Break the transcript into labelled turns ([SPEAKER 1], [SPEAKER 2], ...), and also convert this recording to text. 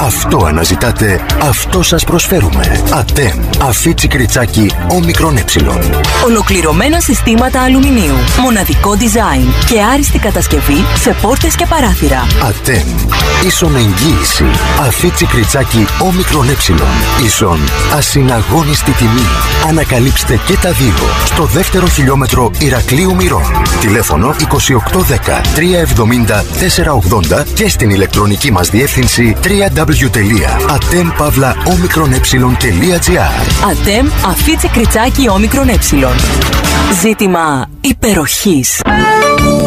[SPEAKER 1] αυτό αναζητάτε, αυτό σας προσφέρουμε. Ατέμ. Αφίτσι κριτσάκι όμικρον ε.
[SPEAKER 2] Ολοκληρωμένα συστήματα αλουμινίου. Μοναδικό design και άριστη κατασκευή σε πόρτες και παράθυρα.
[SPEAKER 1] Ατέμ. Ίσον εγγύηση. Αφίτσι κριτσάκι όμικρον ε. Ίσον ασυναγώνιστη τιμή. Ανακαλύψτε και τα δύο στο δεύτερο χιλιόμετρο Ηρακλείου Μυρών. Τηλέφωνο 2810 370 480 και στην ηλεκτρονική μας διεύθυνση www.atempavlaomicroneψιλon.gr.
[SPEAKER 2] Ατέμ Αφίτσι κριτσάκι όμικρον ε. Ζήτημα υπεροχής.